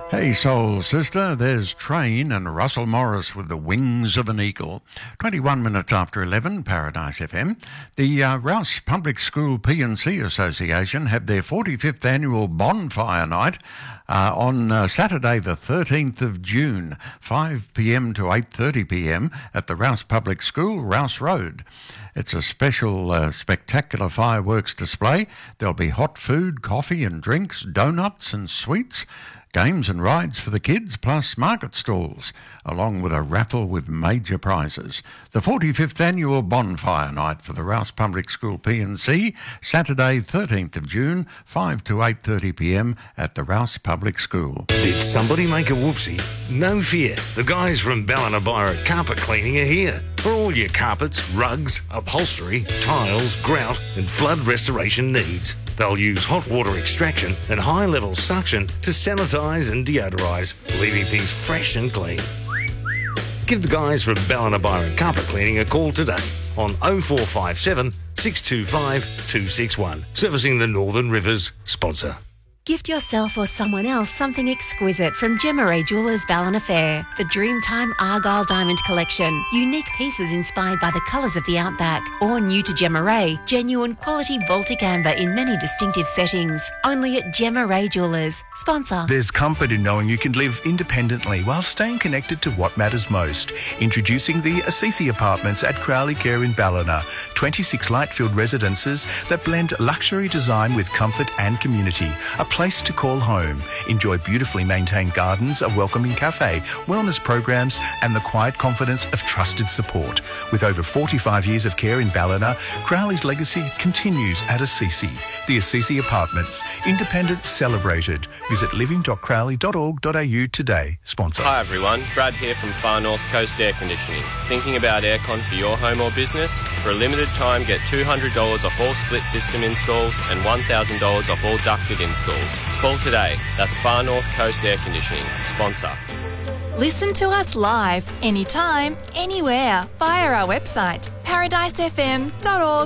Hey, soul sister, there's Train and Russell Morris with The Wings of an Eagle. 21 minutes after 11, Paradise FM. The Rouse Public School P&C Association have their 45th annual bonfire night on Saturday the 13th of June, 5pm to 8:30pm at the Rouse Public School, Rouse Road. It's a special, spectacular fireworks display. There'll be hot food, coffee and drinks, donuts and sweets, games and rides for the kids, plus market stalls, along with a raffle with major prizes. The 45th annual bonfire night for the Rouse Public School P&C, Saturday 13th of June, 5 to 8:30pm at the Rouse Public School. Did somebody make a whoopsie? No fear. The guys from Ballinabyra Carpet Cleaning are here. For all your carpets, rugs, upholstery, tiles, grout and flood restoration needs. They'll use hot water extraction and high-level suction to sanitise and deodorise, leaving things fresh and clean. Give the guys from Ballinabyra Carpet Cleaning a call today on 0457 625 261. Servicing the Northern Rivers sponsor. Gift yourself or someone else something exquisite from Gemma Jewelers Ballina Fair. The Dreamtime Argyle Diamond Collection. Unique pieces inspired by the colours of the outback. Or new to Gemma, genuine quality Baltic amber in many distinctive settings. Only at Gemma Jewelers. Sponsor. There's comfort in knowing you can live independently while staying connected to what matters most. Introducing the Assisi Apartments at Crowley Care in Ballina. 26 light-filled residences that blend luxury design with comfort and community. A place to call home. Enjoy beautifully maintained gardens, a welcoming cafe, wellness programs and the quiet confidence of trusted support. With over 45 years of care in Ballina, Crowley's legacy continues at Assisi. The Assisi Apartments. Independence celebrated. Visit living.crowley.org.au today. Sponsor. Hi everyone, Brad here from Far North Coast Air Conditioning. Thinking about aircon for your home or business? For a limited time, get $200 off all split system installs and $1,000 off all ducted installs. Call today. That's Far North Coast Air Conditioning. Sponsor. Listen to us live, anytime, anywhere, via our website, paradisefm.org.au.